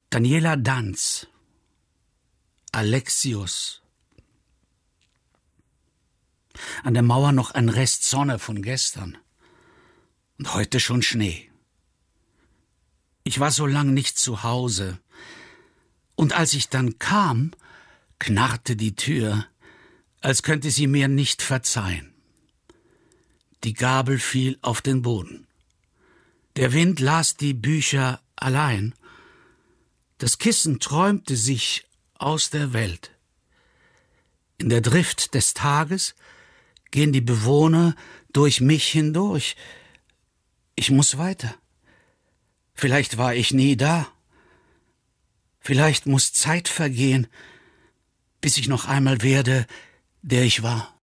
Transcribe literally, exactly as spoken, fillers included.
Daniela Danz, Alexius. An der Mauer noch ein Rest Sonne von gestern und heute schon Schnee. Ich war so lang nicht zu Hause, und als ich dann kam, knarrte die Tür, als könnte sie mir nicht verzeihen. Die Gabel fiel auf den Boden. Der Wind las die Bücher allein. Das Kissen träumte sich aus der Welt. In der Drift des Tages gehen die Bewohner durch mich hindurch. Ich muss weiter. Vielleicht war ich nie da. Vielleicht muss Zeit vergehen, bis ich noch einmal werde, der ich war.